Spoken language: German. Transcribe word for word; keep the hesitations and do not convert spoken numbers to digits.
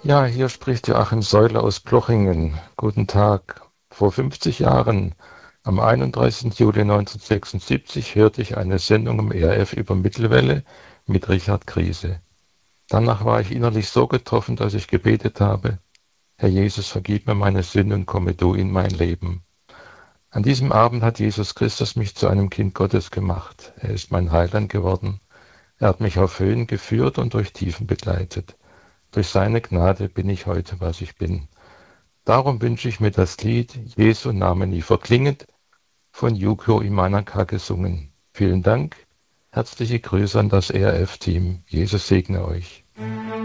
Ja, hier spricht Joachim Säuler aus Plochingen. Guten Tag. Vor fünfzig Jahren, am einunddreißigsten Juli neunzehnhundertsechsundsiebzig, hörte ich eine Sendung im E R F über Mittelwelle mit Richard Kriese. Danach war ich innerlich so getroffen, dass ich gebetet habe: Herr Jesus, vergib mir meine Sünden und komme du in mein Leben. An diesem Abend hat Jesus Christus mich zu einem Kind Gottes gemacht. Er ist mein Heiland geworden. Er hat mich auf Höhen geführt und durch Tiefen begleitet. Durch seine Gnade bin ich heute, was ich bin. Darum wünsche ich mir das Lied Jesu Name nie verklingend von Yuko Imanaka gesungen. Vielen Dank. Herzliche Grüße an das E R F-Team. Jesus segne euch.